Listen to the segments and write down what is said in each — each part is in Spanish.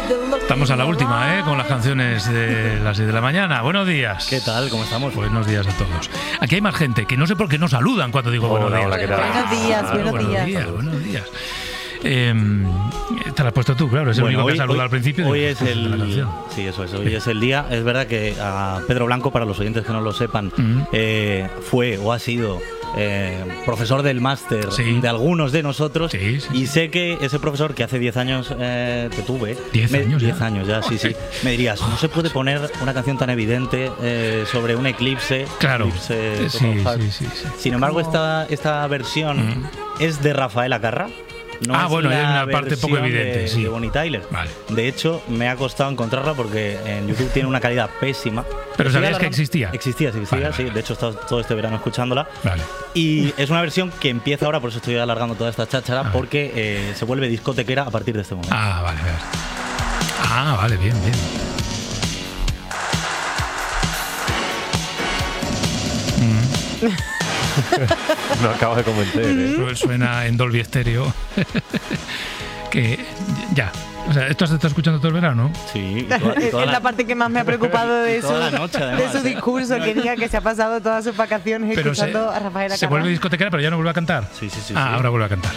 Estamos a la última, con las canciones de las 10 de la mañana. Buenos días. ¿Qué tal? ¿Cómo estamos? Buenos días a todos. Aquí hay más gente que no sé por qué no saludan cuando digo buenos días. Hola, ¿qué tal? Buenos días. Te la has puesto tú, claro. Es el único que saluda al principio. Hoy es el... Sí, eso es. Hoy es el día. Es verdad que a Pedro Blanco, para los oyentes que no lo sepan, fue o ha sido profesor del máster de algunos de nosotros. Sí. Y sé que ese profesor que hace 10 años te tuve. 10 años 10 años ya, sí. Me dirías, no se puede poner una canción tan evidente sobre un eclipse. Claro. Sí. Sin embargo, esta versión es de Rafael Acarra. No bueno, hay una parte poco evidente de Bonnie Tyler. Vale. De hecho, me ha costado encontrarla porque en YouTube tiene una calidad pésima. ¿Pero sabías que existía? Existía, vale. Sí. De hecho, he estado todo este verano escuchándola. Vale. Y es una versión que empieza ahora, por eso estoy alargando toda esta cháchara, porque se vuelve discotequera a partir de este momento. Vale, bien. No acabas de convencer. Suena en Dolby Stereo. Que ya. O sea, ¿esto has estado escuchando todo el verano? Sí. Es la parte que más me ha preocupado de su discurso, ¿eh? que diga que se ha pasado todas sus vacaciones escuchando a Rafael Acarra. Se vuelve discotequera, pero ya no vuelve a cantar. Sí. Ahora vuelve a cantar.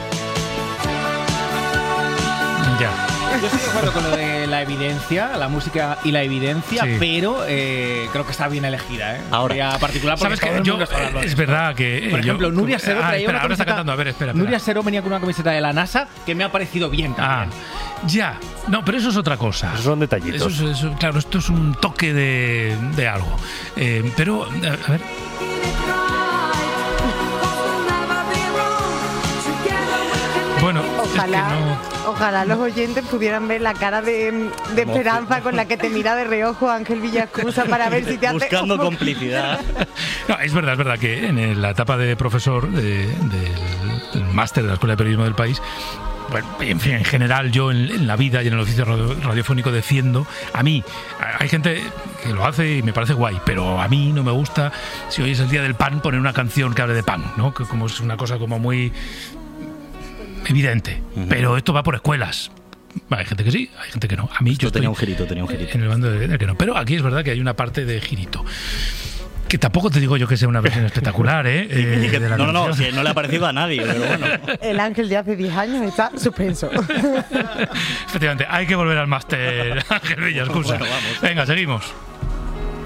Ya. Yo estoy de acuerdo con lo de la evidencia, la música y la evidencia, pero creo que está bien elegida, Ahora, particular porque ¿sabes que es verdad que por ejemplo, Nuria Seró traía una ahora está camiseta, cantando, a ver, espera. Nuria Seró venía con una camiseta de la NASA que me ha parecido bien también. Ya. No, pero eso es otra cosa. Esos son detallitos. Eso, claro, esto es un toque de algo. Pero, a ver. Bueno, ojalá los oyentes pudieran ver la cara de esperanza con la que te mira de reojo Ángel Villascusa para ver si te hace... Buscando complicidad. No, es verdad que en la etapa de profesor del máster de la Escuela de Periodismo del País, bueno, en fin, en general yo en la vida y en el oficio radiofónico defiendo, a mí, hay gente que lo hace y me parece guay, pero a mí no me gusta, si hoy es el día del pan, poner una canción que hable de pan, ¿no? Que como es una cosa como muy evidente, pero esto va por escuelas. Hay gente que sí, hay gente que no. A mí yo tenía un girito. En el bando de que no, pero aquí es verdad que hay una parte de girito. Que tampoco te digo yo que sea una versión espectacular, No, si no le ha parecido a nadie, pero bueno. El Ángel de hace 10 años está suspenso. Efectivamente, hay que volver al máster, Ángel Villascusa. Bueno, vamos. Venga, seguimos.